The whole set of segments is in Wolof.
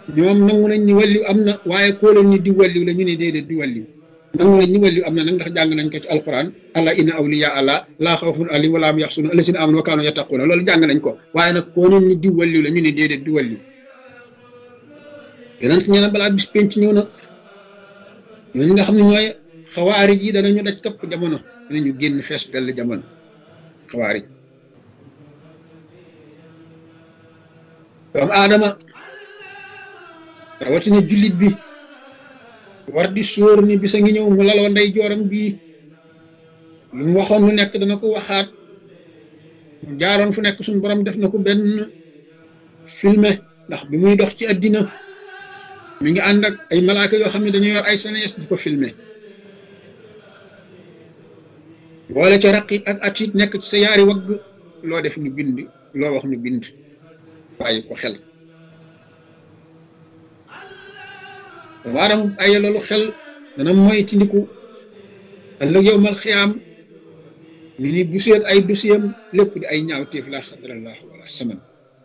ñoom nangu nañ ni wàlliw am na waaye koo leen ni di wàlliw la ñu ne déedéet di wàlliw nangu nañ ni wàlliw am na nag ndax jàng nañ ko ci alquran allah inna awliya allah laa xawfun alayhim wa laa hum yaxzanun allazina amanu wa kaanu yattaquuna loolu jàng nañ ko waaye nag koo leen ni di wàlliw la ñu ne déedéet di wàlliw yonent ñee na balaa bis penc ñëw nag ñooñu nga xam ne ñooy xawaarij yi danañu daj kapp jamono danañu génn fees dell jamono xawaarij doomu aadama rawatina jullit bi war di sóor ni bisa ngi ñëw mu laloo ndey jooram bii lu mu waxoon lu nekk dana ko waxaat mu jaaroon fu nekk suñu borom def na ko benn filmé ndax bi muy dox ci àddina mi ngi ànd ak ay malaaka yoo xam ne dañu yor ay senes di ko filmé boole ca raqib ak atit nekk ci sa yaari wagg loo def ñu bind loo wax ñu bind bàyyi ko xel waaram ay loolu xel dana moytandiku ëllëg yowmal xiyaam mi ni bu seet ay dosiyam lépp di ay ñaawteef laa xadrallah wala saman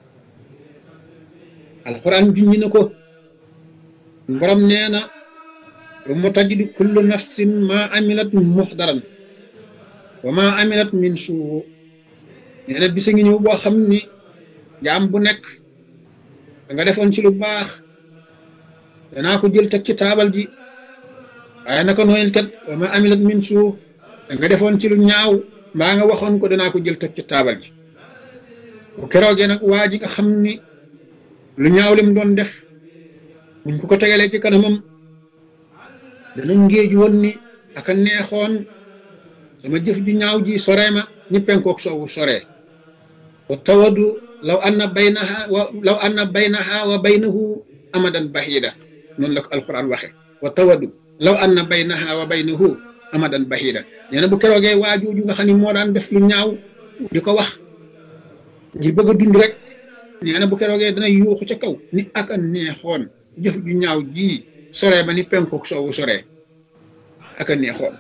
alquran junñi na ko borom nee na wa tajidu kullu nafsin ma amilat muxdaran wa ma amilat min suu nee na bisa ngi ñëw boo xam ni jaam bu nekk da nga defoon ci lu baax danaa ko jël teg ci taabal ji waaye naka nooyel kat wa ma amilat min suu da nga defoon ci lu ñaaw mbaa nga waxoon ko danaa ko jël teg ci taabal ji bu keroogee nag waa ji nga xam ni lu ñaaw lim doon def buñ ko tegalee ci kanamam dana ngéej woon ni aka neexoon sama jëf ju ñaaw ji soree ma ñi penkook soowu soree wa tawadu law anna baynaha wa baynahu amadan bahida noonu la ko alquran waxe wa tawadu law anna baynaha wa baynahu amadan bahida nee na bu keroogee waajooju nga xam ne moo daan def lu ñaaw di ko wax ngir bëgg a dund rek nee na bu keroogee dana yuuxu ca kaw ni aka neexoon jëf ju ñaaw ji soree ba ni penkook soowu soree aka neexoon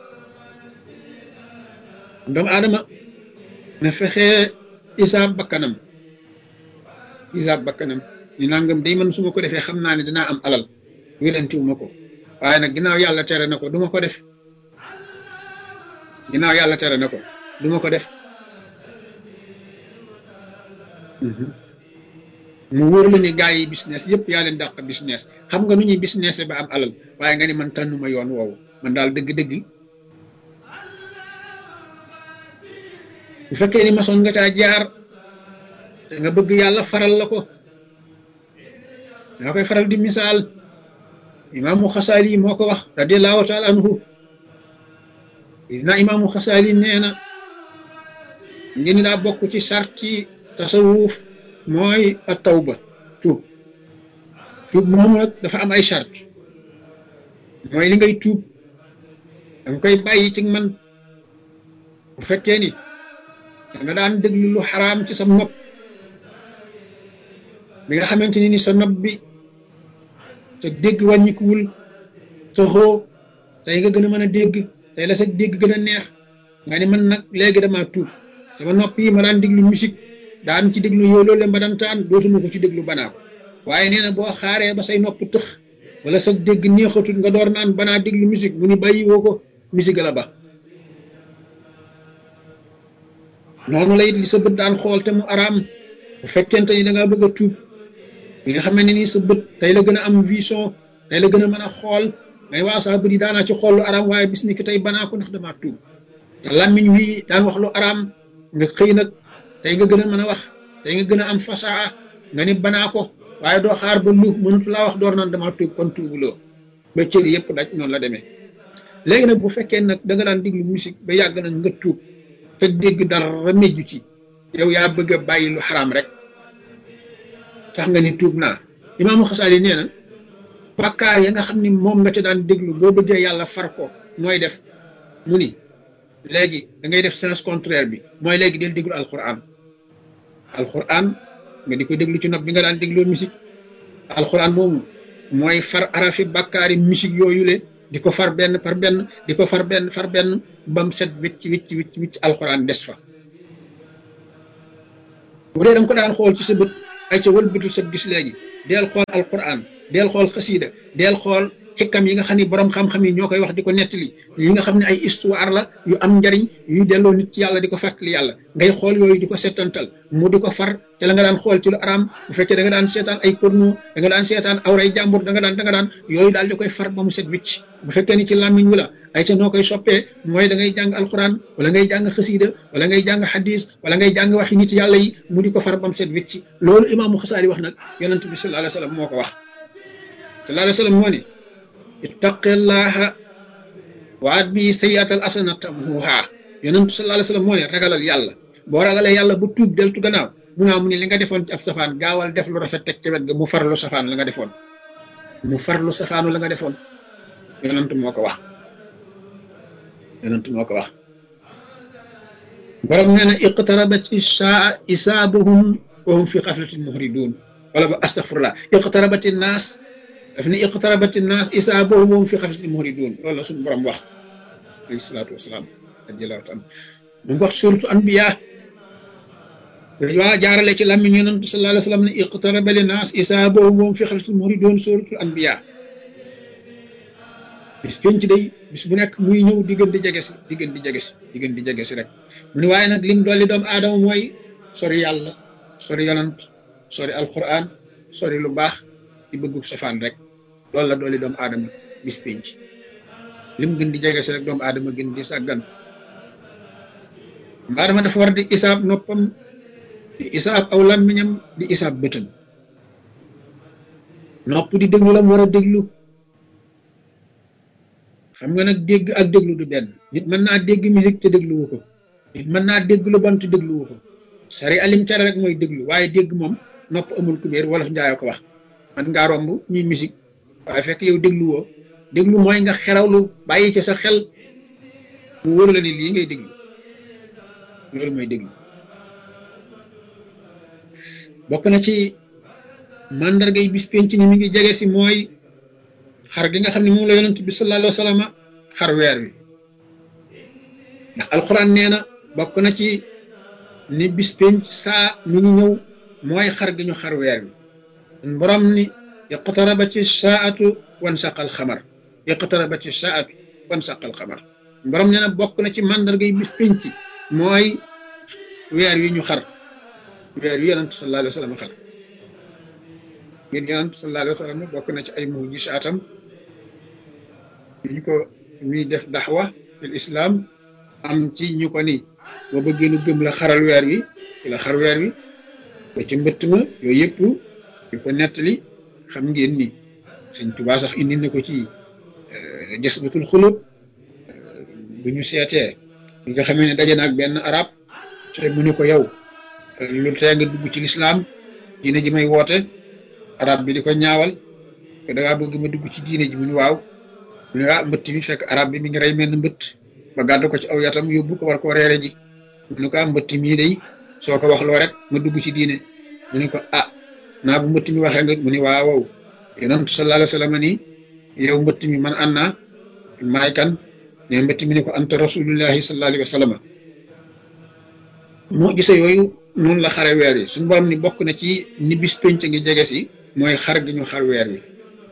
doomu aadama na fexee isaab bakkanam ni nangam day man su ma ko defee xam naa ne dinaa am alal wérantiwu ma ko waaye nag ginnaaw yàlla tere na ko duma ko def ginnaaw yàlla tere na ko duma ko def mu wóor la ni gaa yi business yëpp yaa leen dàq business xam nga nu ñuy business ba am alal waaye nga ni man tànnuma yoon woowu man daal dëgg-dëgg bu fekkee ni masoon nga caa jaar te nga bëgg yàlla faral la ko daa koy faral di misaal imaamu xasaali moo ko wax radiallahu taala anhu dina imaamu xasaali nee na ngeen daa bokk ci sarti tasawuf mooy a tawba tuub moomu nag dafa am ay sart mooy li ngay tuub danga koy bàyyi ci man bu fekkee ni nga daan déglu lu xaraam ci sa nopp bi nga xamante ni sa nopp bi sa dégg wàññikuwul sa xoo tey nga gën a mën a dégg tey la sa dégg gën a neex nga ni man nag léegi dama tuub sama nopp yi ma daan déglu musique daan ci déglu yow loolu le ma daan taan dootuma ko ci déglu banaa ko waaye nee na boo xaaree ba say nopp tëx wala sa dégg neexatut nga door naan banaa déglu musique mu ni bàyyi woo ko musique la ba noonu la it li sa bët daan xool te mu araam bu fekkente ni da ngaa bëgg a tuub bi nga xam ne ni sa bët tey la gën a am vision tey la gën a mën a xool ngay waa saa bët yi daanaa ci xool lu araam waaye bis ni ki tey banaa ko ndax damaa tuub te làmmiñ wi daan wax lu araam nga xëy nag tey nga gën a mën a wax tey nga gën a am fasaa nga ni banaa ko waaye doo xaar ba lu mënatu laa wax door naan damaa tuub kon tuubuloo ba cëri yëpp daj noonu la demee léegi nag bu fekkee nag da nga daan déglu musique ba yàgg nag nga tuub te dégg dara mejju ci yow yaa bëgg a bàyyi lu xaraam rek tax nga ni tuub naa imaamu xasaali nee na bakkaar ya nga xam ni moom nga ca daan déglu boo bëggee yàlla far ko nooy def mu ni léegi da ngay def sens contraire bi mooy léegi del déglu alquran nga di ko déglu ci nopp bi nga daan dégloo musique alquran moomu mooy far arafi bakkaari musique yooyu le di ko far benn par benn di ko far benn bam set wicc alquran des fa bu dee danga ko daan xool ci sa bët ay ca wëlbatul sa gis léegi deel xool alquran deel xool xasiida deel xool xikam yi nga xam ne borom xam-xam yi ñoo koy wax di ko nettali yi nga xam ne ay histoire la yu am njariñ yuy delloo nit ci yàlla di ko fàttali yàlla ngay xool yooyu di ko settantal mu di ko far te la nga daan xool ci lu araam bu fekkee da nga daan seetaan ay porno da nga daan seetaan awray jàmbur da nga daan yooyu daal di koy far ba mu set wicc bu fekkee ni ci làmmiñ wi la ay ca noo koy soppee mooy da ngay jàng alquran wala ngay jàng xasiida wala ngay jàng hadis wala ngay jàng waxi nit yàlla yi mu di ko far ba mu set wicc loolu imaamu Xasaali wax nag yonent bi sallallahu alayhi wa sallam moo ko wax sallallahu alayhi wa sallam moo ne ittaqillaha wa atbi sayyi'atal hasanata tamhuha yonent sallallahu alayhi wa sallam moo ne ragalal yàlla boo ragalee yàlla bu tuub deltu gannaaw mu ne li nga defoon ci ab safaan gaawal def lu rafet teg ci wet ga mu farlu safaan la nga defoon mu farlu safaanu la nga defoon yonent moo ko wax borom nee na iqtarabat isaa isaabuhum wa hum fi xaflatin muhridun wala ba astaghfirullah iqtarabati naas daf ne iqtarabati naas isaabuhum wa hum fi xaflatin muhridun loolu la suñu borom wax alayhi salaatu wasalaam radiyallahu taala mu ngi wax suratu anbiya waa jaarale ci làmmiñ yonent sallallahu alayhi wa sallam ne iqtaraba li naas isaabuhum wa hum fi xaflatin muhridun suratu anbiya bis penc day bis bu nekk muy ñëw di gën di jege si rek mu ne waaye nag lim dolli doomu aadama mooy sori yàlla sori yonant sori alquran sori lu baax di bëggu safaan rek loolu la dolli doomu aadama bis penc lim gën di jege si rek doomu aadama gën di sàggan doomu aadama dafa war di isaab noppam di isaab aw làmmiñam di isaab bëtam nopp di déglu la mu war a déglu xam nga nag dégg ak déglu du benn nit mën naa dégg musique te dégluwu ko nit mën naa dégg lu bon te dégluwu ko sari alim tere rek mooy déglu waaye dégg moom nopp amul kubéer wala njaayoo ko wax man ngaa romb ñuy musique waaye fekk yow dégluwoo déglu mooy nga xerawlu bàyyi ci sa xel mu wóor la ni lii ngay déglu loolu mooy déglu bokk na ci mandargay bis penc ni mi ngi jege si mooy xar gi nga xam ne moom la yonent bi sallallahu alayhi wa sallam xar weer wi ndax alquran nee na bokk na ci ni bis penc saa mi ngi ñëw mooy xar gi ñu xar weer wi borom ni iqtarabati saatu wansaqal xamar iqtarabati saatu wansaqal xamar borom nee na bokk na ci mandargay bis penc mooy weer wi ñu xar weer wi yonent sallallahu alayhi wa sallam xar ngir yonent sallallahu alayhi wa sallam bokk na ci ay mujisaatam ñu ko muy def daxwa fil islam am ci ñu ko ni boo bëggee nu gëm la xaral weer wi ci la xar weer wi ba ci mbëtt ma yooyu yëpp ñu ko nettali xam ngeen ni Sëñ Tuubaa sax indi na ko ci Jasbatul Xulub bu ñu seetee li nga xamee ne daje na ak benn arab te mu ne ko yow lu tee nga dugg ci lislaam diine ji may woote arab bi di ko ñaawal ko da ngaa bëgg ma dugg ci diine ji mu ne waaw mu ne mbëtt mi fekk arab bi mi ngi rey mel ni mbëtt ba gàddu ko ci aw yatam yóbbu ko war koo reere ji mu ne ko mbëtt mii day soo ko wax loo rek ma dugg ci diine mu ne ko naa bu mbëtt mi waxee nga mu ne waaw yonent sallallahu alayhi wa sallam ni yow mbëtt mi man an naa maay kan ne mbëtt mi ne ko anta rasulullahi sallallahu alayhi wa sallam moo gisee yooyu noonu la xare weer yi suñu borom ni bokk na ci ni bis penc ngi jege si mooy xar gi ñu xar weer wi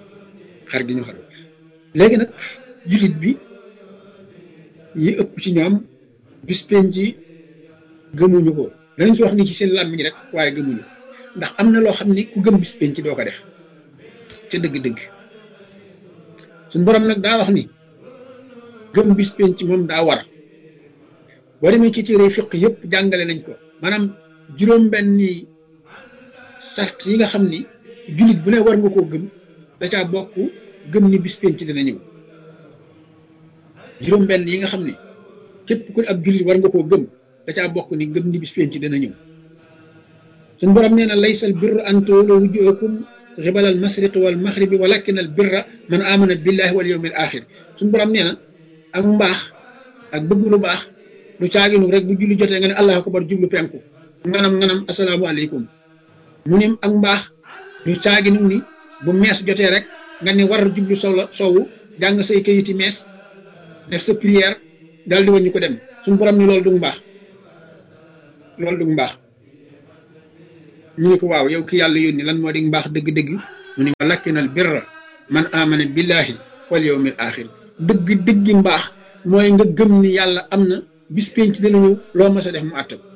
léegi nag jullit bi yi ëpp ci ñoom bis penc yi gëmuñu ko danañ si wax ni ci seen làmmiñ rek waaye gëmuñu ndax am na loo xam ni ku gëm bis penc doo ko def ca dëgg-dëgg suñu borom nag daa wax ni gëm bis penc moom daa war boo demee ci téere fiq yëpp jàngale nañ ko maanaam juróom-benni sart yi nga xam ni jullit bu ne war nga koo gëm da caa bokk gëm ni bis penc dina ñëw juróom-benn yi nga xam ni képp ku ab jullit war nga koo gëm da caa bokk ni gëm ni bis penc dina ñëw suñu borom nee na laysal birra an tuwallu wujuhakum qibala al mashriqi wal maghribi walakin al birra man amana billahi wal yawmil axir suñu borom nee na ak mbaax ak bëgg lu baax du caaginu rek bu julli jotee nga ne allahu akbar jublu penku nganam asalaamaaleykum mu ne ak mbaax du caaginu ni bu mees jotee rek nga ne war jublu sowu jàng say kayiti mees def sa prière daal di wàññi ko dem suñu borom ni loolu du mbaax ñu ne ko waaw yow ki yàlla yónni lan moo di mbaax dëgg-dëgg mu ne walakinal birra man amana billahi wal yawmil axir dëgg-dëgg mbaax mooy nga gëm ni yàlla am na bis penc dina ñëw loo mas a def mu àttal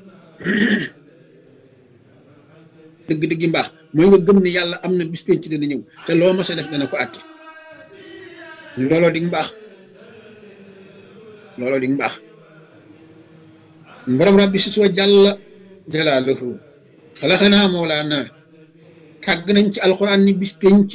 dëgg-dëgg mbaax mooy nga gëm ni yàlla am na bis penc dina ñëw te loo mas a def dana ko àtte looloo di mbaax looloo di mbaax borom rabbi si soo jàlla jalaaluhu xalaxanaa mawlaana kàgg nañ ci alquran ni bis penc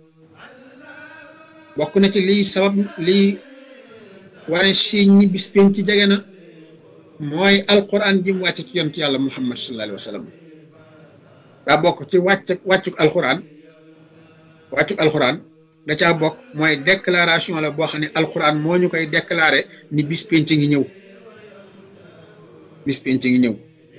bokk na ci liy sabab liy wane siiñ ñi bis penc jege na mooy alquran ji mu wàcc ci yonent yàlla muhammad sallallahu alayhi wa sallam daa bokk ci wàccuk alquran da caa bokk mooy déclaration la boo xam ne alquran moo ñu koy déclaré ni bis penc ngi ñëw bis penc ngi ñëw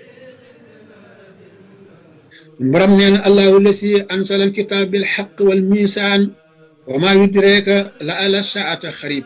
borom nee na allahu lasi ansala alkitab bil haqq wal misaan wa ma yudrika la ala saata xarib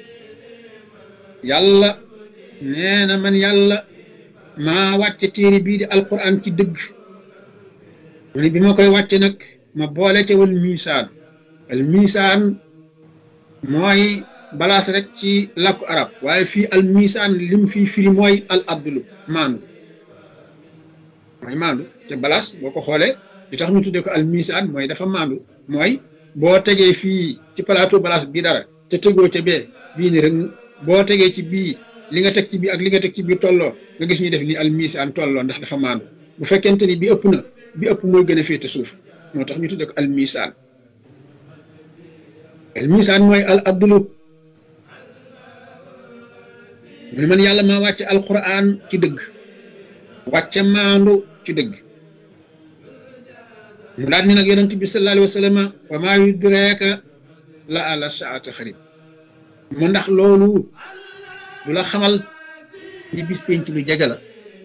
yàlla nee na man yàlla maa wàcce téere bii di alquran ci dëgg mu ne bi ma koy wàcce nag ma boole ca wal misaan al misaan mooy balaas rek ci làkku arab waaye fii al misaan lim fii firi mooy al adlu maandu mooy maandu te balaas boo ko xoolee li tax ñu tuddee ko al misaan mooy dafa maandu mooy boo tegee fii ci plateau balaas bi dara te tegoo ca bee bii ni rek boo tegee ci bii li nga teg ci bii ak li nga teg ci bii tolloo nga gis ñu def ni al misaan tolloo ndax dafa maandu bu fekkente ni bi ëpp na bi ëpp mooy gën a féete suuf moo tax ñu tuddee ko al misaan mooy al adlu mu ne man yàlla maa wàcce alquran ci dëgg wàcce maandu ci dëgg mu daal ni nag yonent bi sallallahu alayhi wa sallam wa maa yudreeka la ala saata xarib mu ndax loolu du la xamal ni bis penc lu jege la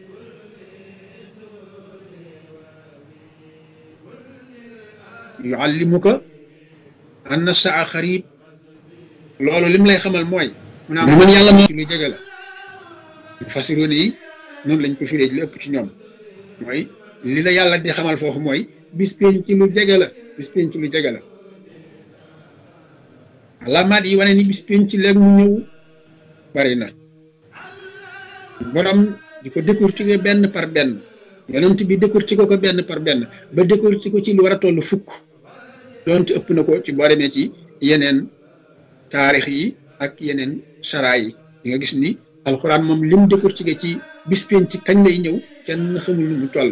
yuallimuka anna saa xarib loolu lim lay xamal mooy mu naa man yàlla moo lu jege la fasiroon yi noonu lañ ko firee lu ëpp ci ñoom mooy li la yàlla di xamal foofu mooy bis penc lu jege la bis penc lu jege la alaamaat yi wane ni bis penc léegi mu ñëw bari na borom di ko décortiquer benn par benn yonent bi décortiquer ko benn par benn ba décortiquer ko ci lu war a toll fukk doonte ëpp na ko ci boo demee ci yeneen taarix yi ak yeneen sara yi di nga gis ni alxuraan moom lim décortiquer ci bis penc ci kañ lay ñëw kenn xamul nu mu toll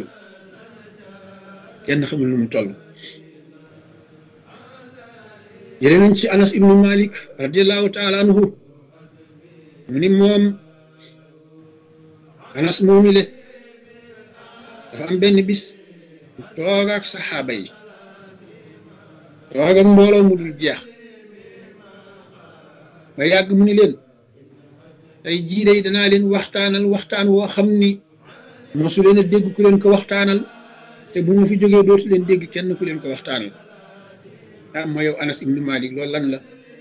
kenn xamul nu mu toll yéene nañ ci anas ibnu malik radiallahu taala anhu mu ni moom anas moomile dafa am benn bis toog ak saxaaba yi toog ak mbooloo mu dul jeex ba yàgg mu ni leen tey jii day danaa leen waxtaanal waxtaan woo xam ni mosu leen a dégg ku leen ko waxtaanal te bu ma fi jógee dootu leen dégg kenn ku leen ko waxtaanal ah ma yow anas ibnu malik loolu lan la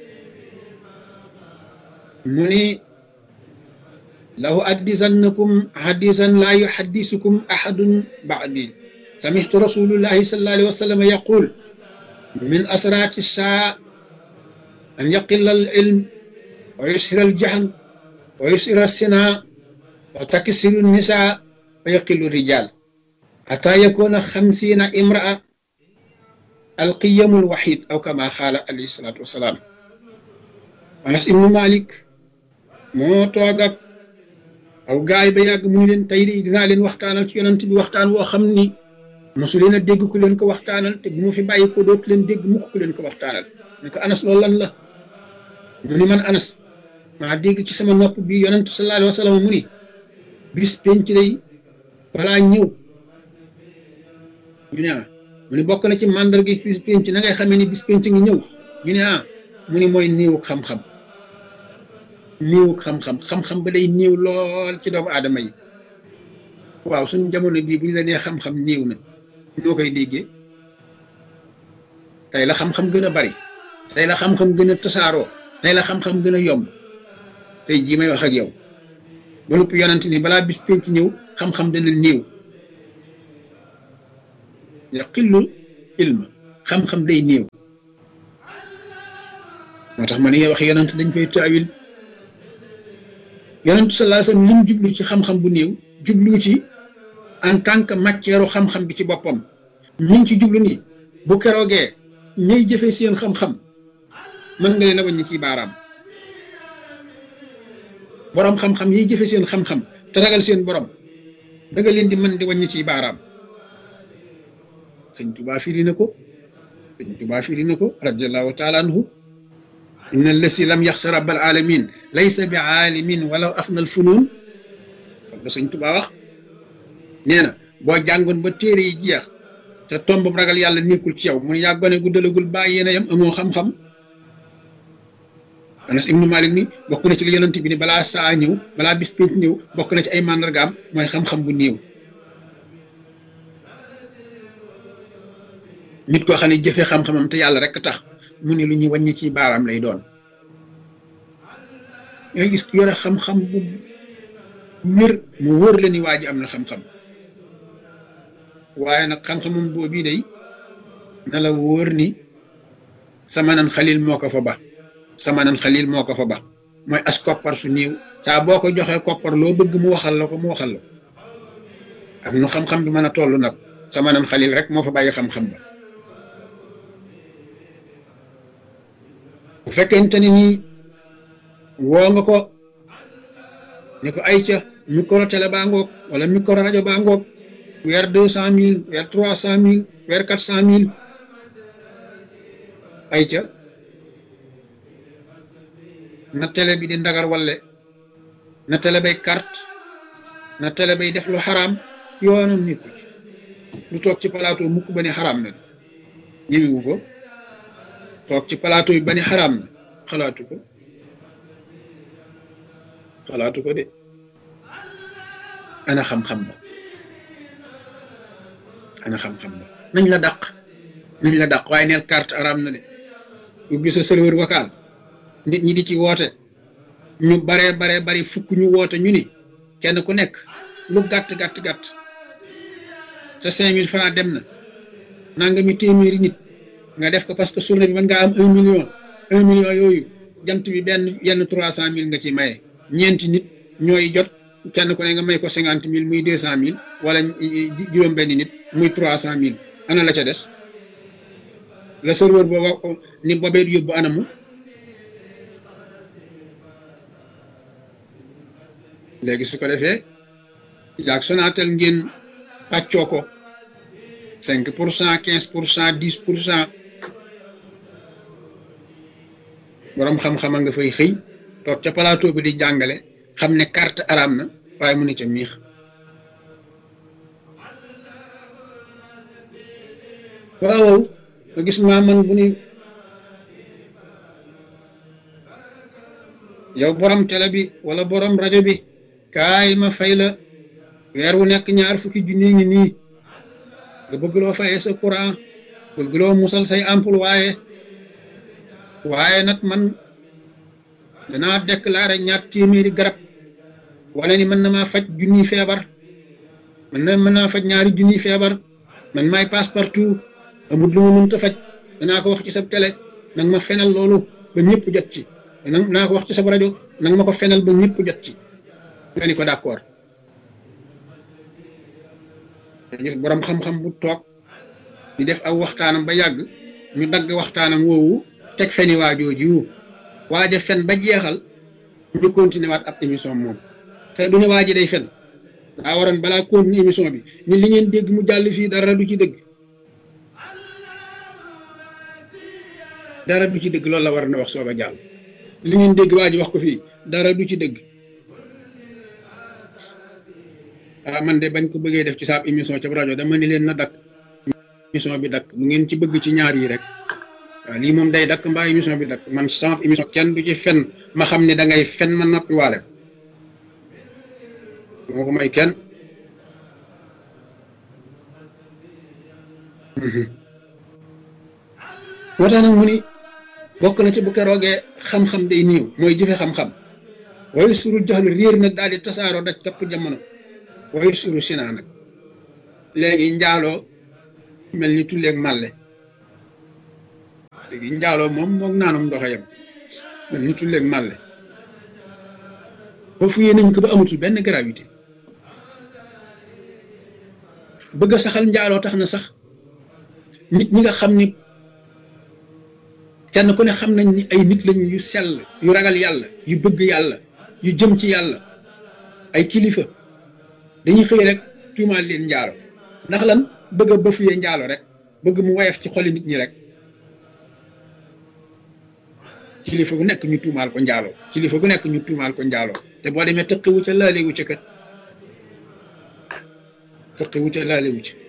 mu ni lahu addisannakum hadisan laa yuhaddisukum ahadun ba'di samihtu rasulullahi sallallahu alayhi wa sallam yaqul min asrati saa an yaqilla al ilm wa yushira al jahl wa yusira sina wa taksiru nisa wa yaqilu rijal hatta yakuna 50 imra'a alqiyamul wahid aw kama xaala alayhi salaatu wasalaam anas ibnu malik moo toog ak aw gaay ba yàgg mu ngi leen tey de dinaa leen waxtaanal ci yonent bi waxtaan woo xam ni mosu leen a dégg ku leen ko waxtaanal te bu mu fi bàyyi ko dootu leen dégg mukk ku leen ko waxtaanal ne ko anas loolu lan la mu ni man anas maa dégg ci sama nopp bi yonent sallallahu alayhi wa sallam mu ni bis penc lay balaa ñëw ñu ne mu ni bokk na ci màndarga bis penc na ngay xamee ni bis penc ngi ñëw ñu ne mu ni mooy néewuk xam-xam néewuk xam-xam xam-xam ba day néew lool ci doomu aadama yi waaw suñu jamono bii bu ñu la nee xam-xam néew na ñoo koy déggee tey la xam-xam gën a bari tey la xam-xam gën a tasaaroo tey la xam-xam gën a yomb tey jii may wax ak yow ba lépp yonent ni balaa bis penc ñëw xam-xam dana néew yaqillul ilma xam-xam day néew moo tax ma ne wax yonent dañ koy taawil yonent sallallahu alayhi wasallam li mu jublu ci xam-xam bu néew jublu ci en tant que matière xam-xam bi ci boppam mi ngi ci jublu ni bu keroogee ñay jëfee seen xam-xam mën nga leen a wàññi ci baaraam borom xam-xam yiy jëfe seen xam-xam te ragal seen borom da nga leen di mën di wàññi ci baaraam sëñ Tuubaa firi na ko radiallahu taala anhu inna allasi lam yaxsa rabbal alamin laysa bi aalimin walaw afnal funun da sëñ Tuubaa wax nee na boo jàngoon ba téere yi jeex te tomb ragal yàlla nekkul ci yow mu ne yaa gone gu dalagul bàyyi yéen a yam amoo xam-xam Anas ibnu Malik ni bokk na ci li yonent bi ni balaa saa ñëw balaa bis pénc ñëw bokk na ci ay màndargaam mooy xam-xam bu néew nit koo xam ne jëfe xam-xamam te yàlla rek tax mu ne lu ñuy wàññi ci baaraam lay doon nga gis yore xam-xam bu wér mu wóor la ni waa ji am na xam-xam waaye nag xam-xamam boobu day na la wóor ni samanan xalil moo ko fa ba samanan xalil moo ko fa ba mooy as koppar su néew saa boo ko joxee koppar loo bëgg mu waxal la ko ak nu xam-xam bi mën a toll nag samanan xalil rek moo fa bàyyi xam-xam ba bu fekkente ni nii woo nga ko ni ko ay ca micro télé baa ngoog wala micro rajo baa ngoog weer 200 000 weer 300 000 weer 400 000 ay ca na télé bi di ndagar walle na télé bay carte na télé bay def lu xaraam yoonam nit lu toog ci plateau mukk ba ni xaraam na ñëwiwu ko toog ci plateau yi ba ni xaraam na xalaatu ko de ana xam-xam ba nañ la dàq waaye neel carte araam na de ubbi sa serveur vocal nit ñi di ci woote ñu bari fukk ñu woote ñu ni kenn ku nekk lu gàtt sa 5000 francs dem na nangami téeméeri nit nga def ko parce que journée bi mën ngaa am 1 million yooyu jant bi yenn 300 000 nga ci maye ñeenti nit ñooy jot kenn ku ne nga may ko 50 000 muy 200 000 wala juróom benn nit muy 300 000 ana la ca des le serveur booba ni boobee yóbbu anamu léegi su ko defee yaag Sonatel ngeen pàccoo ko 5% 15% 10% borom xam-xama nga fay xëy toog ca plateau bi di jàngale xam ne carte araam na waaye mu ne ca miix waaw nga gis maa man bu ni yow borom télé bi wala borom rajo bi kaay ma fay la weer wu nekk 2 fukki junni ngi nii nga bëgg loo fayee sa courant bëgg loo musal say employé waaye nag man danaa déclaré 2 téeméeri garab wala ni mën na maa faj junniy feebar mën naa faj 2 junniy feebar man maay passe partout amul lu ma mënta faj danaa ko wax ci sa télé nag ma fenal loolu ba ñëpp jot ci naa ko wax ci sa rajo nag ma ko fenal ba ñëpp jot ci nga ni ko d'accord gis borom xam-xam bu toog di def aw waxtaanam ba yàgg ñu dagg waxtaanam woowu teg feni waajooji waaja fen ba jeexal ñu continuer waat ab émission moom te du ne waaji day fen daa waroon balaa continuer émission bi ni li ngeen dégg mu jàll fii dara du ci dëgg loolu la war na wax sooba jàll li ngeen dégg waaji wax ko fii dara du ci dëgg man de bañ ko bëggee def ci saab émission ca rajo dama ni leen na dakk émission bi dakk bu ngeen ci bëgg ci ñaar yi rek waaw lii moom day dakk mbaa émission bi dakk man sama émission kenn du ci fen ma xam ne da ngay fen ma noppi waale moo ko may kenn moo tax nag mu ni bokk na ci bu keroogee xam-xam day niiw mooy jëfe xam-xam waaye suru jaxlu réer nag daal di tasaaroo daj kapp jamono waaye suru sinaa nag léegi njaaloo mel ni tulleeg màlle léegi njaaloo moom moog naanum ndox a yem mel ni tulleeg màlle ba fuyee nañ ko ba amatul benn gravité bëgg a saxal njaaloo tax na sax nit ñi nga xam ni kenn ku ne xam nañ ni ay nit lañu yu sell yu ragal yàlla yu bëgg yàlla yu jëm ci yàlla ay kilifa dañuy xëy rek tuumaal leen njaalo ndax lan bëgg a bafuyee njaalo rek bëgg mu woyof ci xoli nit ñi rek kilifa gu nekk ñu tuumaal ko njaalo kilifa gu nekk ñu tuumaal ko njaalo te boo demee tëqiwu ca laalewu ca kat tëqiwu ca laalewu ca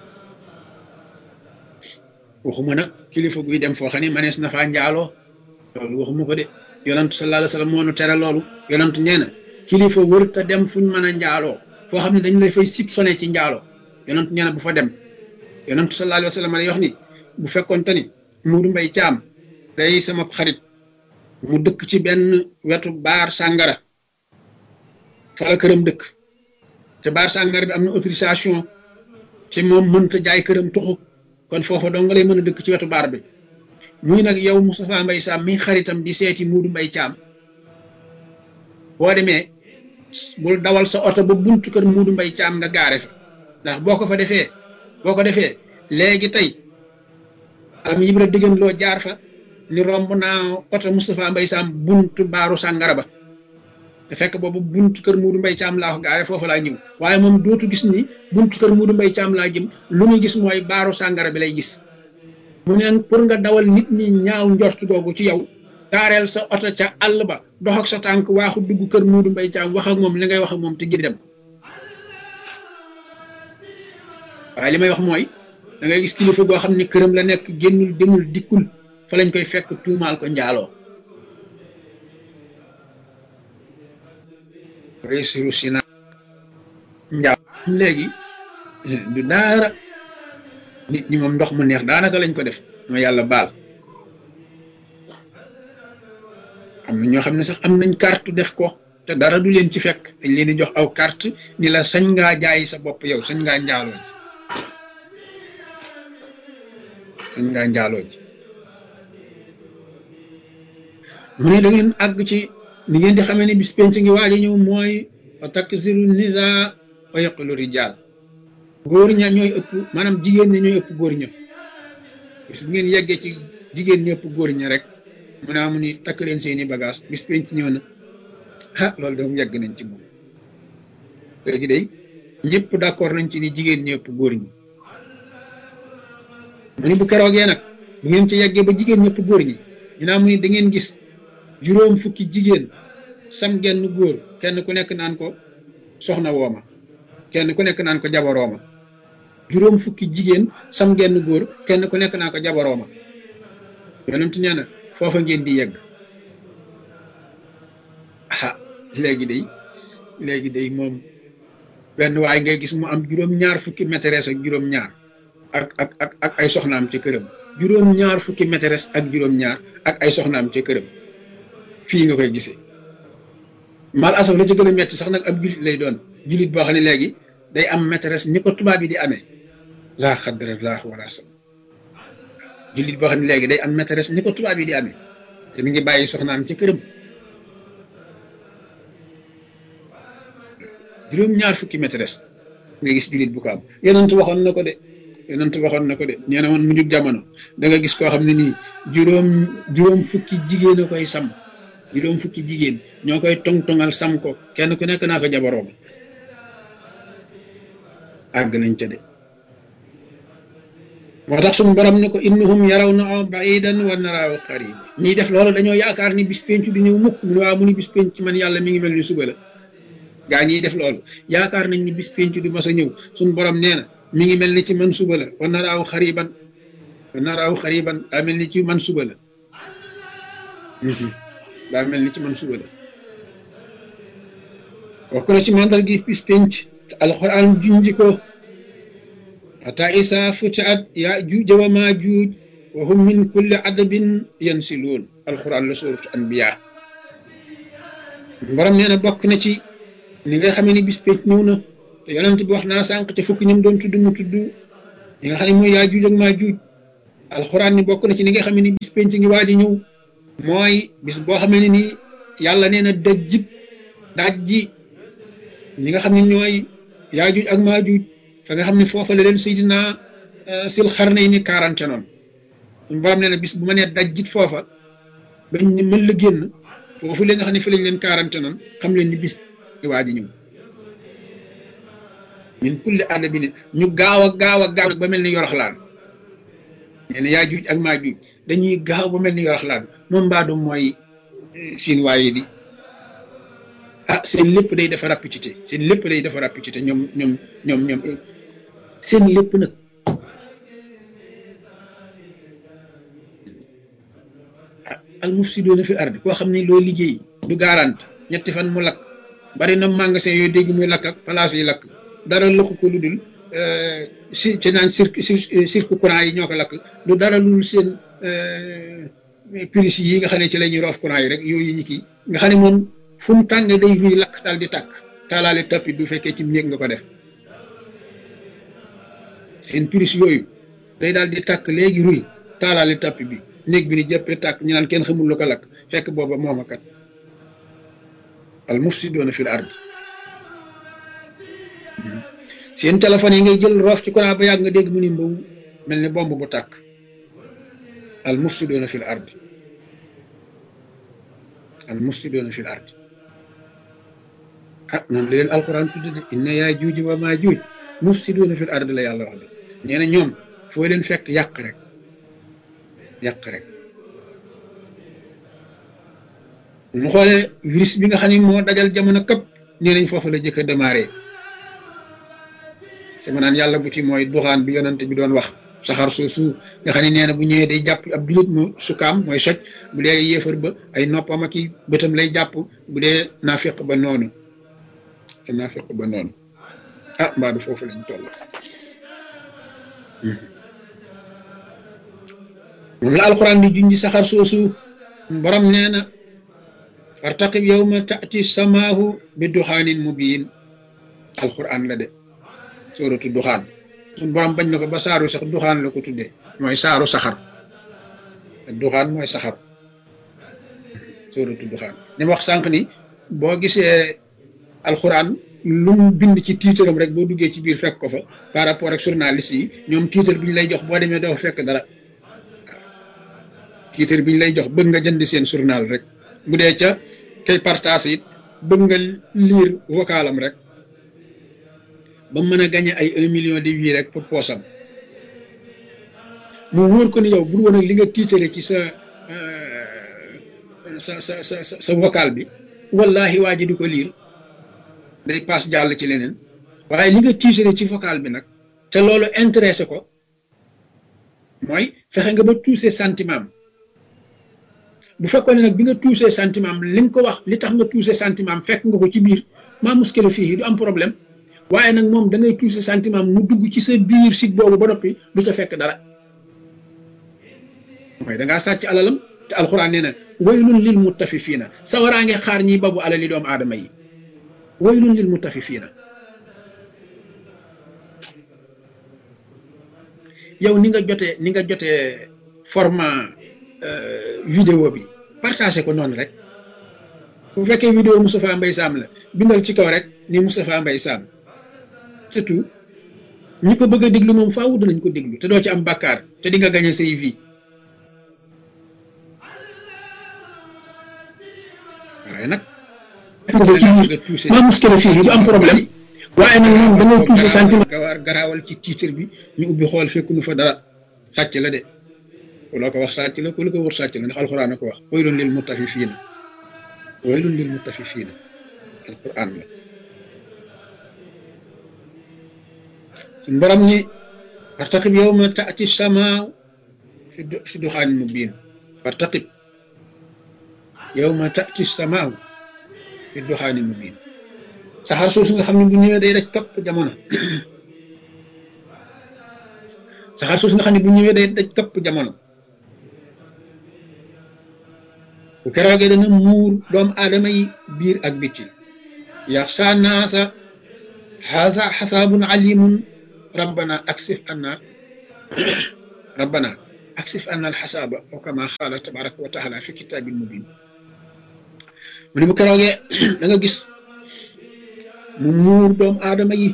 waxuma nag kilifa guy dem foo xam ne manees na faa njaaloo loolu waxuma ko de yonantu sallallahu alayhi wa sallam moo nu tere loolu yonantu nee na kilifa wër te dem fuñ mën a njaaloo foo xam ne dañu lay fay sib sone ci njaaloo yonantu nee na bu fa dem yonantu sallallahu alayhi wa sallam lay wax ni bu fekkoon te ni Muudu Mbay Caam day sama xarit mu dëkk ci benn wetu baar sàngara fa la këram dëkk te baar sàngara bi am na autorisation te moom mënta jaay këram tuxu kon foofa dong nga lay mën a dëkk ci wetu baar bi muy nag yow Moustapha Mbay Sam mi xaritam di seeti Muudu Mbay Caam boo demee bul dawal sa oto ba buntu kër Muudu Mbay Caam nga gaare fa ndax boo ko defee léegi tey am yibra diggan loo jaar fa ni romb naa oto Moustapha Mbay Sam buntu baaru sàngara ba te fekk boobu buntu kër Muudu Mbay Caam laa ko gaare foofu laa ñëw waaye moom dootu gis ni buntu kër Muudu Mbay Caam laa jëm lu muy gis mooy baaru sàngara bi lay gis mu ne pour nga dawal nit ñi ñaaw njort googu ci yow gaareel sa oto ca àll ba dox ak sa tànk waaxu dugg kër Muudu Mbay Caam wax ak moom li ngay wax ak moom te gën dem waaye li may wax mooy da ngay gis kilifa goo xam ne këram la nekk génnul demul dikkul fa lañ koy fekk tuumaal ko njaaloo réussiru si na njaaw léegi du daara nit ñi moom ndox mu neex daanaka lañ ko def ma yàlla baal am na ñoo xam ne sax am nañ carte def ko te dara du leen ci fekk dañ leen di jox aw carte ni la sañ ngaa jaay sa bopp yow sañ ngaa njaaloo ji sañ ngaa njaaloo ji mu ne da ngeen àgg ci ni ngeen di xamee ne bis penc ngi waaj a ñëw mooy wa taksiru nisa wa yaqulu rijal góor ña ñooy ëpp maanaam jigéen ña ñooy ëpp góor ña bis bu ngeen yeggee ci jigéen ñi ëpp góor ña rek mu ne amu ni takk leen seeni bagage bis penc ñëw na ah loolu de moom yegg nañ ci moom léegi day ñëpp d'accord nañ ci ni jigéen ñi ëpp góor ñi mu ni bu keroogee nag bu ngeen ci yeggee ba jigéen ñëpp góor ñi dinaa mu ni da ngeen gis juróom fukki jigéen sam genn góor kenn ku nekk naan ko soxna wooma kenn ku nekk naan ko jabarooma juróom fukki jigéen sam genn góor kenn ku nekk naan ko jabarooma yonent nee na foofa ngeen di yegg ah léegi day moom benn waay ngay gis mu am juróom-ñaar fukki maîtresse ak juróom-ñaar ak ay soxnaam ci këram juróom-ñaar fukki maîtresse ak juróom-ñaar ak ay soxnaam ci këram fii nga koy gisee mal asaf la ci gën a metti sax nag ab julit lay doon julit boo xam ne léegi day am maîtresse ni ko tubaab yi di amee laa xaddara laa wala sa julit boo xam ne léegi day am maîtresse ni ko tubaab yi di amee te mi ngi bàyyi soxnaam ci këram juróom-ñaar fukki maîtresse nga gis julit bu ko am yonent waxoon na ko de nee na woon mu jug jamono da nga gis koo xam ne nii juróom fukki jigéen a koy sam juróom fukki jigéen ñoo koy tong-tongal sam ko kenn ku nekk naa ko jabaroom àgg nañ ca de moo tax suñu borom ne ko innahum yarawnahu ba'idan wa naraahu qariib ñiy def loolu dañoo yaakaar ni bis penc di ñëw mukk mu ne waaw mu ni bis penc man yàlla mi ngi mel ni suba la gaa ñiy def loolu yaakaar nañ ni bis penc du mas a ñëw suñu borom nee na mi ngi mel ni ci man suba la wa naraahu qariiban daa mel ni ci man suba la daa mel ni ci man suba la bokk na ci mandal gi bis penc alquran junji ko ata isa futiat yaajuuj wa maajuuj wa hum min kulli adabin yansiluun alquran la suuratu anbiya borom nee na bokk na ci ni nga xamee ni bis penc ñëw na te yonent bi wax naa sànq te fukki ñoom doon tudd mu tudd li nga xam ne mooy Yaajuuj ak Maajuuj alxuraan ni bokk na ci li nga xam ne ni bis penc ngi waaj a ñëw mooy bis boo xamee ne nii yàlla nee na dajji ñi nga xam ne ñooy Yaajuuj ak Maajuuj fa nga xam ne foofa la leen Seydina Sil Xarnayni quarante noonu suñu borom nee na bis bu ma nee dajjit foofa bañ ni mën la génn foofu la nga xam ne fi lañ leen quarante noonu xam leen ni bis ngi waaj a ñëw min kulli adabin ñu gaaw ba mel ni yoroxlaan nee na Yaajuuj ak Maajuuj dañuy gaaw ba mel ni yoroxlaan moom mbaadu mooy siin waaye di seen lépp day dafa rapidité ñoom seen lépp nag al mufsiduuna fi ardi koo xam ne loo liggéey du garante ñetti fan mu lakk bari na magasin yooyu dégg muy lakk ak place yi lakk dara lakk ko lu dul ci naan cirque courant yi ñoo ko lakk du dara lu dul seen prise yi nga xam ne ci la ñuy roof courant yi rek yooyu ñu kii nga xam ne moom fu mu tàngee day ruy lakk daal di tàkk taalaale tapis du fekkee ci néeg nga ko def seen prise yooyu day daal di tàkk léegi ruy taalaale tapis bi néeg bi ni jëppee tàkk ñu naan kenn xamul lu ko lakk fekk booba moom kat al mufsiduuna fil ard seen téléphone yi ngay jël roof ci courant ba yàgg nga dégg mu ni mbaw mel ni bomb bu tàkk al mufsiduuna fil ard al mufsiduuna fil ard noonu la leen alquran tudde de inna Yaajuuj wa Maajuuj mufsiduuna fil ard la yàlla wax de nee na ñoom foo leen fekk yàq rek mu xoolee virus bi nga xam ne moo dajal jamono këpp nee nañ foofu la jëkk a démarré sama naan yàlla bu ci mooy duxaan bi yonante bi doon wax saxaar soosu nga xam ne nee na bu ñëwee day jàpp ab julit mu sukaam mooy soj bu dee yéefar ba ay noppam ak i bëtam lay jàpp bu dee naafiq ba noonu mbaa du foofu lañ toll moom la alquran di junji saxaar soosu borom nee na fartaqib yawma taati samaahu bi duxaanin mubiin alquran la de sóoratu duxaan suñ borom bañ na ko ba saaru sax duxaan la ko tuddee mooy saaru saxar duxaan mooy saxar sóoratu duxaan ni ma wax sànq ni boo gisee alquran lu mu bind ci tiitaram rek boo duggee ci biir fekk ko fa par rapport ak journaliste yi ñoom tiitar bi ñu lay jox boo demee doo fekk dara tiitar bi ñu lay jox bëgg nga jënd seen journal rek bu dee ca kay partage it bëgg nga lire vocalam rek ba mën a gagné ay 1 million de vues rek pour poosam mu wóor ko ni yow bu woon ak li nga tiitare ci sa vocal bi wallahi waa ji di ko lire day pass jàll ci leneen waaye li nga tiitare ci vocal bi nag te loolu intéressé ko mooy fexe nga ba touché sentiment bu fekkoon ne nag bi nga touché sentiment li nga ko wax li tax nga touché sentiment fekk nga ko ci biir maa muskila fii du am problème waaye nag moom da ngay touché sentiment mu dugg ci sa biir sit boobu ba noppi du ca fekk dara mooy da ngaa sàcc alalam te alxuraan nee na waylun lil mutafifiina sawaraa ngi xaar ñiy babu alali doomu aadama yi waylun lil mutafifiina yow ni nga jotee format vidéo bi partagé ko noonu rek bu fekkee vidéo Moustapha Mbaye Sam la bindal ci kaw rek ni Moustapha Mbaye Sam surtout ñi ko bëgg a déglu moom faaw danañ ko déglu te doo ci am bàkkaar te di nga gagné say vie waaye nag maa muskila fii du am problème waaye nag moom da ngay touché sentiment garaawal ci titre bi ñu ubbi xool fekk nu fa dara sàcc la de ku la ko wax sàcc la ku la ko wër sàcc la ndax alxuraan a ko wax waylun lil mutafifiina alxuraan la suñ borom ni fartaqib yawma taati samaaw fi duxaanin mubiin fartaqib yawma taati samaaw fi duxaanin mubiin saxaar soosu nga xam ne bu ñëwee day daj kapp jamono saxaar soosu nga xam ne bu ñëwee day daj kapp jamono bu keroogee dana muur doomu aadama yi biir ak bitti yaxsha naasa haada xasaabun alimun rabbana aksif anna rabbana aksif anna alxasaaba aw kama qaala tabaraka wa taala fi kitaabil mubin mu ne bu keroogee da nga gis mu muur doomu aadama yi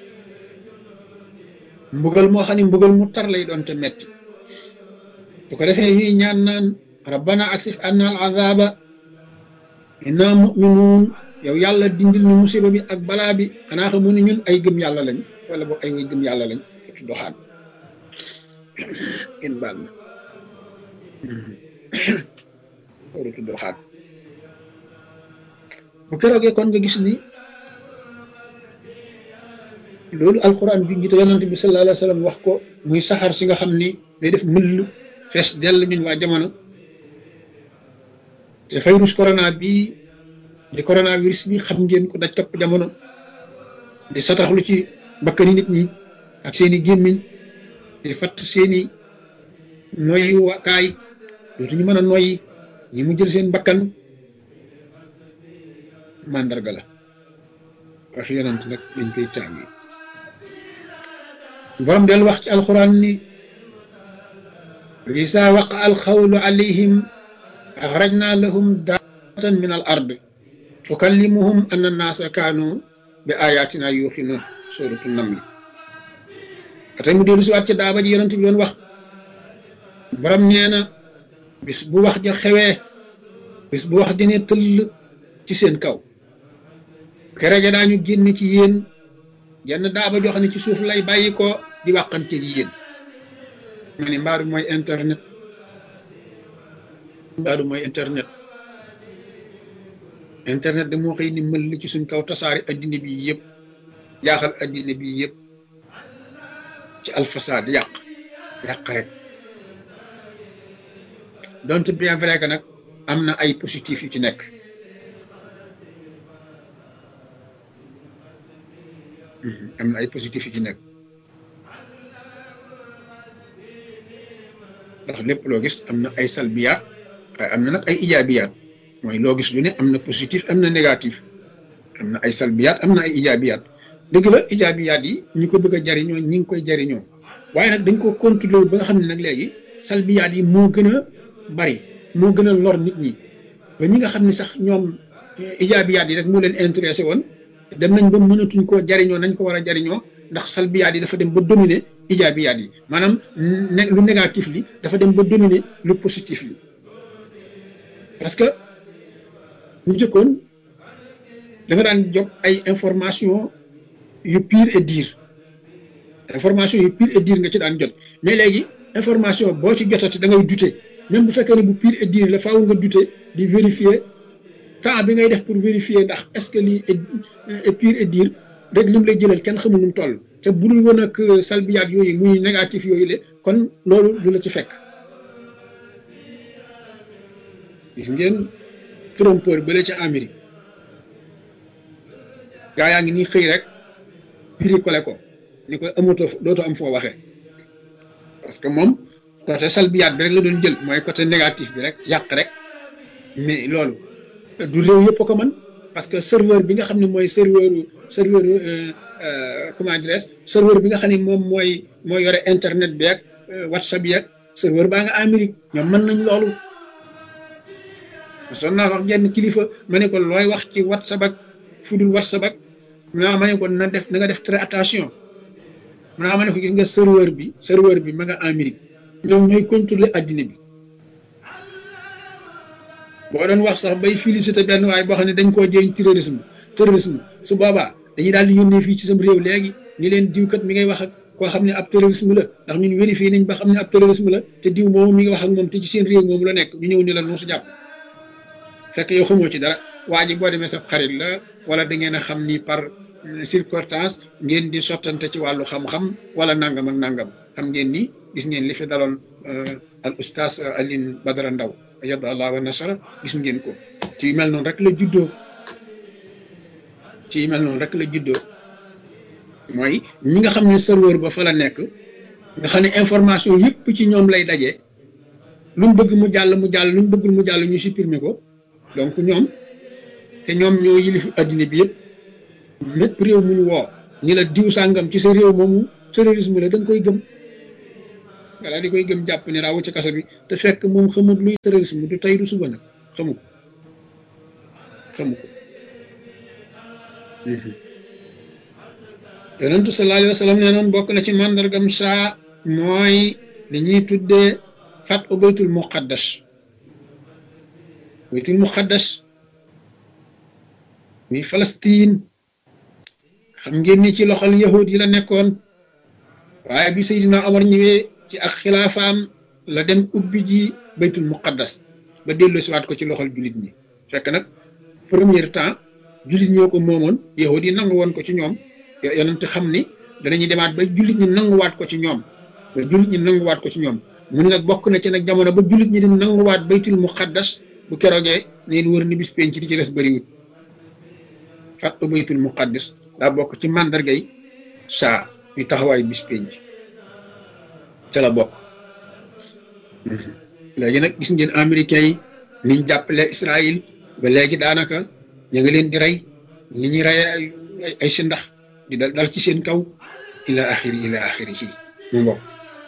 mbugal moo xam ne mbugal mu tar lay doon te metti su ko defee ñuy ñaan naan rabbana aksif anna al azaba inna muminuun yow yàlla dindil ñu musiba bi ak balaa bi xanaa xamu ne ñun ay gëm yàlla lañ wala boog ay way gëm yàlla lañ ci doxaan in baal na warutu doxaan bu keroogee kon nga gis ni loolu alquran bi ngi te yonante bi sallallahu alayhi wa sallam wax ko muy saxaar si nga xam ni day def mëll fees dell ñun waa jamono te virus corona bii di coronavirus bi xam ngeen ko daj topp jamono di sataxlu ci bakkani nit ñi ak seeni gémmiñ di fatt seeni noyyi wakaay dootuñu mën a noyyi ñi mu jël seen bakkan màndarga la wax yonant nag dañ koy tàngi borom del wax ci alquran ni isa waqa alxawlu alayhim axrajna lahum daatan min al ard tukallimuhum anna annaasa kaanu bi ayatina yuuxinuun suratu namli atay mu dellu si waat ci daaba ji yonent bi doon wax borom nee na bis bu wax ja xewee bis bu wax ja ne tëll ci seen kaw kere ja daañu génn ci yéen jenn daaba joo xam ne ci suuf lay bàyyi ko di wàqanteeg yéen ma ne mbaaru mooy internet mbaaru mooy internet internet de moo xëy ni mël ci suñ kaw tasaari addina bi yëpp jaaxal addina bi yëpp ci alfasaad yàq rek donte bien vrai que nag am na ay positif yu ci nekk am na ay positif yu ci nekk ndax lépp loo gis am na ay salbiyaat waaye am na nag ay ijaabiyaat mooy loo gis lu ne am na positif am na négatif am na ay salbiyaat am na ay ijaabiyaat dëgg la ijaabiyaat yi ñi ko bëgg a jariñoo ñi ngi koy jariñoo waaye nag dañ ko contrôler ba nga xam ne nag léegi salbiyaat yi moo gën a bari moo gën a lor nit ñi ba ñi nga xam ne sax ñoom ijaabiyaat yi rek moo leen intéressé woon dem nañ ba mënatuñ koo jariñoo nañ ko war a jariñoo ndax salbiyaat yi dafa dem ba dominer ijaabiyaat yi maanaam lu négatif li dafa dem ba dominer lu positif li parce que ñu jëkkoon da nga daan jot ay information yu pire et dire information yu pire et dire nga ci daan jot mais léegi information boo ci jotati da ngay douter même bu fekkee ne bu pire et dire la faaw nga douter di vérifier temps bi ngay def pour vérifier ndax est-ce que lii est pire et dire rek lim lay jëlal kenn xamul nu mu toll te bu dul woon ak salbiyaat yooyu muy négatif yooyu le kon loolu du la ci fekk gis ngeen trompeur bële ca Amérique gaa yaa ngi nii xëy rek bricolé ko ni ko amatoo dootoo am foo waxee parce que moom côté salbiyaat bi rek la doon jël mooy côté négatif bi rek yàq rek mais loolu du réew yëpp ko mën parce que serveur bi nga xam ne mooy serveur comment dirais serveur bi nga xam ne moom mooy yore internet bi ak whatsapp bi ak serveur baa nga Amérique ñoom mën nañ loolu son naa wax genn kilifa ma ne ko looy wax ci whatsapp ak fudul whatsapp ak ma ne ko na nga def très attention ma ne ko gis nga serveur bi ma nga Amérique ñoom ñooy contrôler addina bi boo doon wax sax bay félicité benn waaye boo xam ne dañ koo jéeñ terrorisme su boobaa dañuy daal di yónnee fii ci sam réew léegi ni leen diwkat mi ngay wax ak koo xam ne ab terrorisme la ndax ñun vérifié nañ ba xam ne ab terrorisme la te diw moomu mi ngi wax ak moom te ci seen réew moomu la nekk ñu ñëw ni la noosu jàpp fekk yow xamoo ci dara waa ji boo demee sa xarit la wala da ngeen a xam ni par circonstance ngeen di sottante ci wàllu xam-xam wala nangam ak nangam xam ngeen ni gis ngeen li fi daloon al oustaz Alioune Badara Ndaw yadda allah wa nasara gis ngeen ko ci yu mel noonu rek la juddoo mooy ñi nga xam ne serveur ba fa la nekk nga xam ne information yëpp ci ñoom lay daje lu mu bëgg mu jàll lu mu bëggul mu jàll ñu supprimer ko donc ñoom te ñoom ñoo yilif addina bi yëpp lépp réew mu ñu woo ñi la diw sàngam ci sa réew moomu terrorisme la da nga koy gëm nga daal di koy gëm jàpp ne raawu ci kaso bi te fekk moom xamut luy terrorisme du tey du suba nag xamu ko yonentu sallallahu alayhi wa sallam nee noon bokk na ci màndargam saa mooy li ñuy tuddee fat u baytul muqaddas muy Palestine xam ngeen ni ci loxol yahud yi la nekkoon waaye bi Seydina Omar ñëwee ci ak xilaafaam la dem ubbi ji baytul muqaddas ba dellu siwaat ko ci loxol jullit ñi fekk nag premier temps jullit ñoo ko moomoon yahud yi nangu woon ko ci ñoom yonent xam ni danañuy demaat ba jullit ñi nanguwaat ko ci ñoom mu ne nag bokk na ci nag jamono ba jullit ñi di nanguwaat baytul muqaddas bu keroogee neen wër ni bis penc di ci des bëriwut fàttu baytul muqaddas daa bokk ci màndargay saa yu taxawaay bis penc ca la bokk léegi nag gis ngeen américains yi niñ jàppale Israël ba léegi daanaka ñu ngi leen di rey ni ñuy rey ay si ndax di dal ci seen kaw ila axiri ci mu mbokk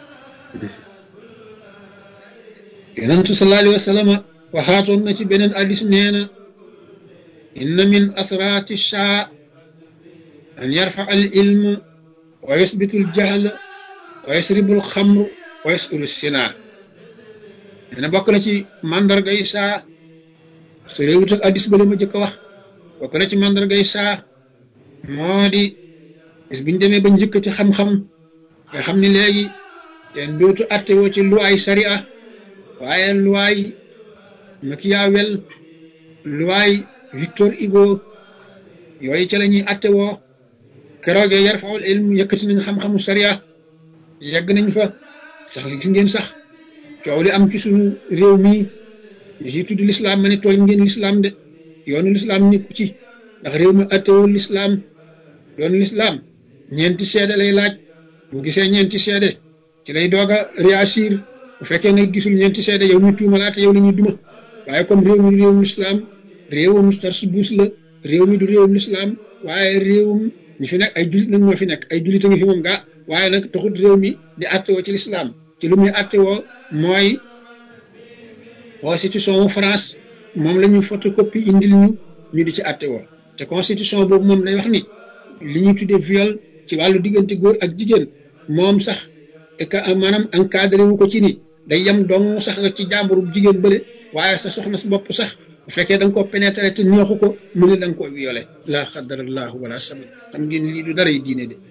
yonentu sallallahu alayhi wa sallam waxaatoon na ci beneen hadiis nee na inna min asraati shaa an yarfa al ilm wa yusbitu al jahl wa yasribu al xamr wa yasulu sinaa nee na bokk na ci mandargay saa su réewut ak hadiis ba la ma jëkk a wax bokk na ci mandargay saa moo di bis biñ demee ba njëkk ci xam-xam nga xam ni léegi kenn dootu attewoo ci luwaay sariya waaye luwaay Machiavel luwaay Victor Hugo yooyu ca la ñuy attewoo keroogee yarfaul ilm yëkkati nañ xam-xamu sariya yegg nañ fa sax gis ngeen sax coow li am ci suñu réew mi ji tudd lislaam ma ne tooñ ngeen lislaam de yoonu lislaam nekku ci ndax réew mi attewul lislaam yoonu lislaam ñeenti seede lay laaj bu gisee ñeenti seede ci lay doog a réagir bu fekkee ne gisul ñeenti seede yow ñu tuumalaate yow la ñuy duma waaye comme réew mi du réewum lislaam réewum tarsubuus la réew mi du réewum lislaam waaye réewum ñi fi nekk ay jullit nag ñoo fi nekk ay jullit a ngi fi moom gaa waaye nag taxut réew mi di attewoo ci lislaam ci lu muy attewoo mooy constitution wu France moom la ñuy photocopie indil ñu di ci attewoo te constitution boobu moom lay wax ni li ñuy tuddee viol ci wàllu diggante góor ak jigéen moom sax maanaam encadré wu ko ci ni day yem dong sax rek ci jàmburu jigéen bële waaye sa soxna sa bopp sax bu fekkee da nga koo pénétré te neexu ko mu ne da nga koo violé laa xadarallahu wala sabi xam ngeen lii du dara yi diine de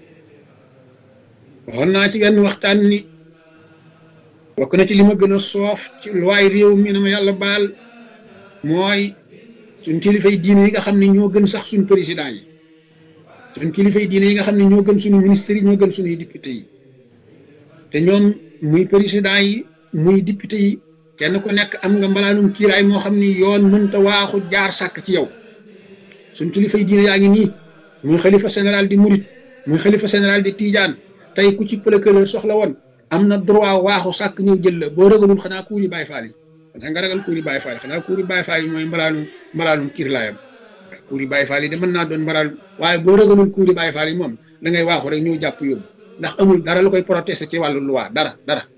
waxoon naa ci benn waxtaan ni bokk na ci li ma gën a soof ci luwaay réew mi na ma yàlla baal mooy suñ kilifay diine yi nga xam ne ñoo gën sax suñ président yi suñ kilifay diine yi nga xam ne ñoo gën suñu ministres yi ñoo gën suñuy député yi te ñoom muy président yi muy député yi kenn ku nekk am nga mbalaanum kiiraay moo xam ni yoon mënta waaxu jaar sàkk ci yow suñ kilifay diine yaa ngi nii muy xalifa général di murit muy xalifa général di tijaan tey ku ci procureur soxla woon am na droit waaxu sàkk ñëw jël la boo ragalul xanaa kuuri Baay Faal yi xanaa nga ragal kuuri Baay Faal yi xanaa kuuri Baay Faal yi mooy mbalaanum kiirlaayam kuuri Baay Faal yi de mën naa doon mbaral waaye boo ragalul kuuri Baay Faal yi moom da ngay waaxu rek ñëw jàpp yóbbu ndax amul dara lu koy protester ci wàllu loi dara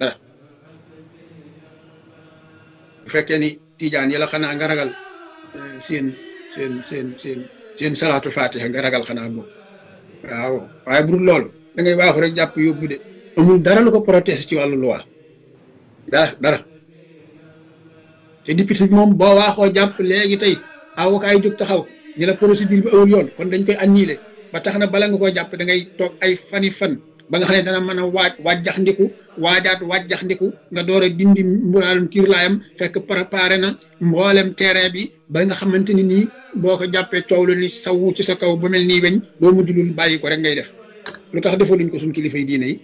bu fekkee ni tijaan yi la xanaa nga ragal seen salaatu fatiha nga ragal xanaa boobu waaw waaye bu dul loolu da ngay waaxu rek jàpp yóbbu de amul dara lu ko protester ci wàllu loi dara te député bi moom boo waaxoo jàpp léegi tey avocat yi jóg taxaw ñu la procédure bi awul yoon kon dañ koy annulé ba tax na bala nga koo jàpp da ngay toog ay fani fan ba nga xam ne dana mën a wàjjax ndiku nga door a dindi mbulaalum kiirlaayam fekk préparé na mboolem terrain bi ba nga xamante ni nii boo ko jàppee coow la ni sawu ci sa kaw ba mel nii weñ boo mujj lul bàyyi ko rek ngay def lu tax defaluñ ko suñ kilifay diine yi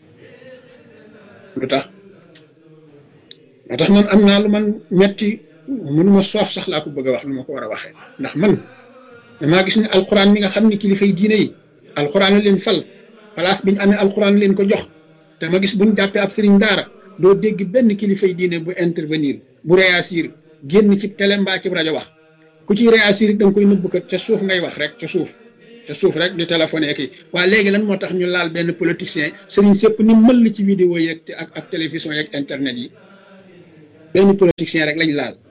lu tax moo tax man am naa lu man metti mënuma soof sax laa ko bëgg a wax lu ma ko war a waxee ndax man damaa gis ne alquran mi nga xam ne kilifay diine yi alquran leen fal place bi ñu amee alquran leen ko jox te ma gis buñ jàppee ab sëriñ daara doo dégg benn kilifay diine bu intervenir bu réagir génn ci télé mbaa ci rajo wax ku ci réagir da nga koy nëbb kat ca suuf ngay wax rek ca suuf te suuf rek di téléphoné kii waa léegi lan moo tax ñu laal benn politicien sëriñ sëpp ni mëll ci vidéo yeeg ak télévision yeeg internet yi benn politicien rek lañ laal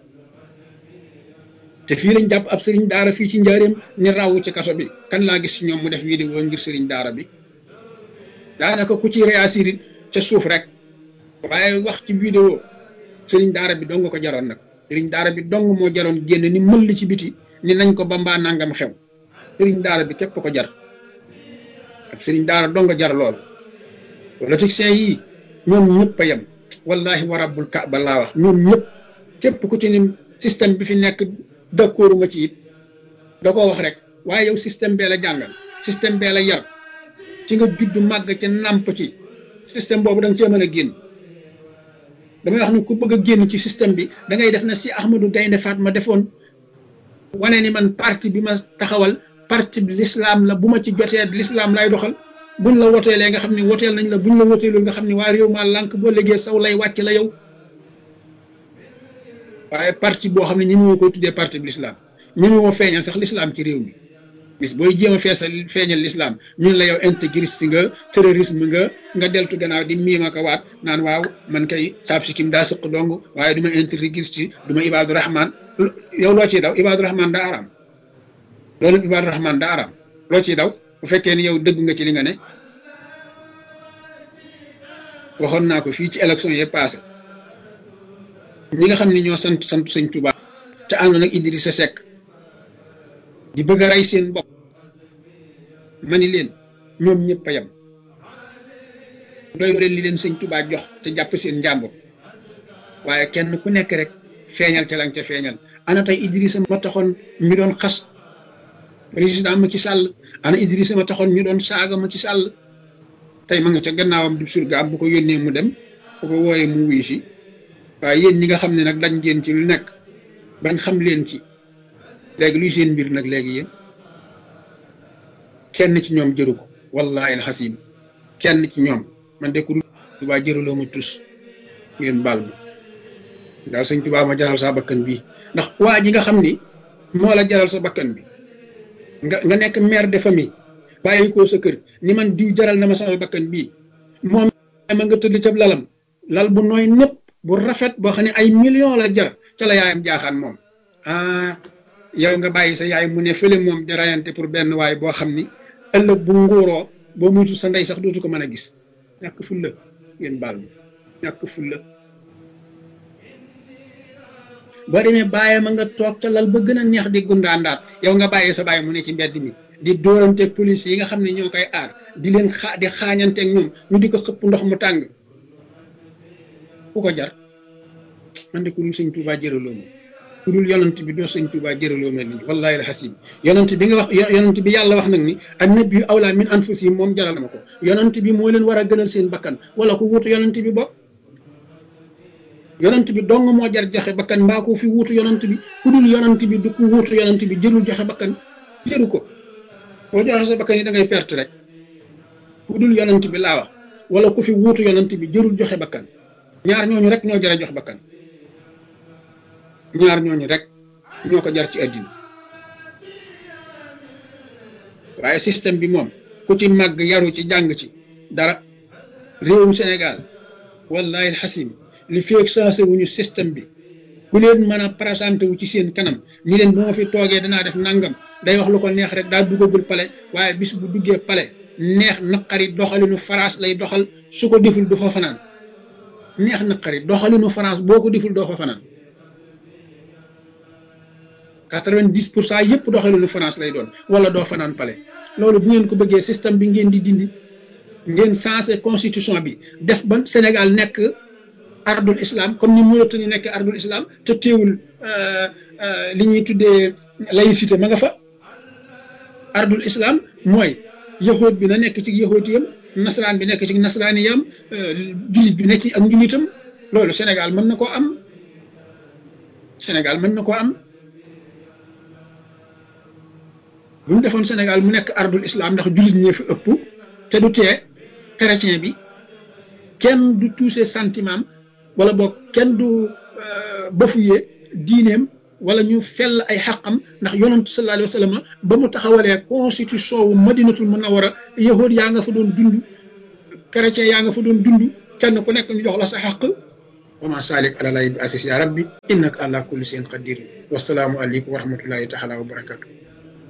te fii lañ jàpp ab sëriñ daara fii ci njaareem ni rawu ci kaso bi kan laa gis ci ñoom mu def vidéo ngir sëriñ daara bi daanaka ku ci réagir ca suuf rek waaye wax ci vidéo sëriñ daara bi dong ko jaroon nag sëriñ daara bi dong moo jaroon génn ni mëll ci biti ni nañ ko bambaa nangam xew sëriñ daara bi képp ko jar ak sëriñ daara dong jar lool politiciens yi ñoom ñëpp a yem wallahi wa rabbul kaaba laa wax ñoom ñëpp képp ku ci ni système bi fi nekk d'accord ma ci it da koo wax rek waaye yow système bee la jàngal système bee la yar ci nga judd màgg ci nàmp ci système boobu da nga cee mën a génn damay wax ni ku bëgg a génn ci système bi da ngay def na si Ahmadou Gaynde Fatma defoon wane ni man parti bi ma taxawal parti bi l'islam la bu ma ci jotee l'islam lay doxal buñ la woteelee nga xam ne woteel nañ la buñ la woteelul nga xam ne waa réew maa lànk boo liggéey saw lay wàcc la yow waaye parti boo xam ne ñi moo koy tuddee parti bi l'islam ñi moo feeñal sax l'islam ci réew mi bis booy jéem a feeñal l'islam ñun la yow intégriste nga terrorisme nga deltu gannaaw di miima ko waat naan waaw man kay saab si kim daa sëq dong waaye du ma intégriste du ma Ibadu Rahman yow loo ciy daw Ibadu Rahman daa araam loolu Ibadu Rahman daa araam loo ciy daw bu fekkee ni yow dëgg nga ci li nga ne waxoon naa ko fii ci élection yi passé ñi nga xam ne ñoo sant sëñ Touba te àndoon ak Idrissa Seck di bëgg a rey seen bopp ma ni leen ñoom ñëpp a yem doy leen li leen sëñ Touba jox te jàpp seen njàmbur waaye kenn ku nekk rek feeñal te lañ ca feeñal ana tey Idrissa ma taxoon ñu doon xas président Macky Sall ana Idrissa ma taxoon ñu doon saaga Macky Sall tey ma nga ca gannaawam di surgaam bu ko yónnee mu dem bu ko wooyee mu wuy si waaye yéen ñi nga xam ne nag dañ ngeen ci lu nekk bañ xam leen ci léegi luy seen mbir nag léegi yéen kenn ci ñoom jëru ko wallahi alxasim kenn ci ñoom man de ku Tuubaa jëraloo ma tus ngeen baal ma daal sëñ Tuubaa ma jaral sa bakkan bii ndax waa ji nga xam ni moo la jaral sa bakkan bi nga nekk mère de famille bàyyi ko sa kër ni man diw jaral na ma sama bakkan bii moom ma nga tëdd ca lalam lal bu nooy nëpp bu rafet boo xam ne ay millions la jar ca la yaayam jaaxaan moom yow nga bàyyi sa yaay mu ne fële moom di rayante pour benn waay boo xam ni ëllëg bu nguuroo boo muytu sa ndey sax dootu ko mën a gis ñàkk fulla ngeen baal ma ñàkk fulla boo demee bàyyi ma nga toog ca lal ba gën a neex di gundaandaat yow nga bàyyi sa bàyyi mu ne ci mbedd mi di dóoranteeg police yi nga xam ne ñoo koy aar di leen di xaañanteeg ñoom ñu di ko xëpp ndox mu tàng ku ko jar man de ku dul sëñ Tuubaa jëraloo ma ku dul yonent bi doo sëñ Tuubaa jëraloo mel nii wallahi alxasim yonent bi nga wax yonent bi yàlla wax nag ni annabiyyu awlaa min anfusihim moom jaral ma ko yonent bi moo leen war a gënal seen bakkan wala ku wuutu yonent bi bokk yonent bi dong moo jar joxe bakkan mbaa ko fi wuutu yonent bi ku dul yonent bi du ku wuutu yonent bi jërul joxe bakkan jëru ko boo joxe sa bakkan yi da ngay perte rek ku dul yonent bi laa wax wala ku fi wuutu yonent bi jërul joxe bakkan ñaar ñooñu rek ñoo jar a jox bakkan ñaar ñooñu rek ñoo ko jar ci àddina waaye système bi moom ku ci màgg yaru ci jàng ci dara réewum Sénégal wallahi alxasim li feeg sensé wuñu système bi ku leen mën a présenté wu ci seen kanam ñi leen bu ma fi toogee danaa def nangam day wax lu ko neex rek daa duggagul pale waaye bis bu duggee pale neex naqari doxalinu France lay doxal su ko deful du fa fanaan neex naqari doxalinu France boo ko deful doo fa fanaan 90% yëpp doxalinu France lay doon wala doo fanaan pale loolu bu ngeen ko bëggee système bi ngeen di dindi ngeen changé constitution bi def ba Sénégal nekk ardul islam comme ni Mauritanie nekk ardul islam te teewul li ñuy tuddee laïcité ma nga fa ardul islam mooy yahood bi na nekk ci yahoodiyam nasaraan bi nekk ci nasaraaniyam jullit bi nekk ci ak njullitam loolu Sénégal mën na koo am Sénégal mën na koo am bu ñu defoon Sénégal mu nekk ardul islam ndax jullit ñee fi ëpp te du tee chrétien bi kenn du touché sentiment wala boog kenn du bafoué diineem wala ñu fell ay xaqam ndax yonantu sallallahu alayhi wa sallam ba mu taxawalee constitution wu madinatul munawara yahud yaa nga fa doon dund chrétien yaa nga fa doon dund kenn ku nekk ñu jox la sa xaq wa ma salik ala lay bi asis ya rabbi innaka ala kulli shay'in qadir wasalaamu aleykum wa rahmatullahi taala wa barakatuh